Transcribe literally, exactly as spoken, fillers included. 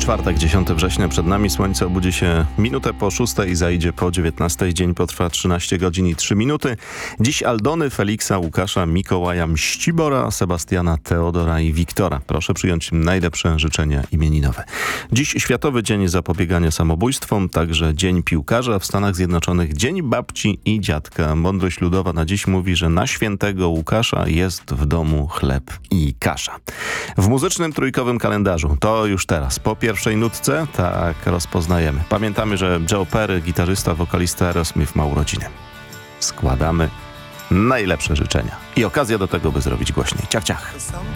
czwartek, dziesiątego września przed nami. Słońce obudzi się minutę po szóstej i zajdzie po dziewiętnastej. Dzień potrwa trzynaście godzin i trzy minuty. Dziś Aldony, Feliksa, Łukasza, Mikołaja, Mścibora, Sebastiana, Teodora i Wiktora. Proszę przyjąć najlepsze życzenia imieninowe. Dziś Światowy Dzień Zapobiegania Samobójstwom, także Dzień Piłkarza w Stanach Zjednoczonych, Dzień Babci i Dziadka. Mądrość ludowa na dziś mówi, że na świętego Łukasza jest w domu chleb i kasza. W muzycznym trójkowym kalendarzu to już teraz. Po pierwszej nutce tak rozpoznajemy. Pamiętamy, że Joe Perry, gitarzysta, wokalista Aerosmith, ma urodziny. Składamy najlepsze życzenia. I okazja do tego, by zrobić głośniej. Ciach, ciach.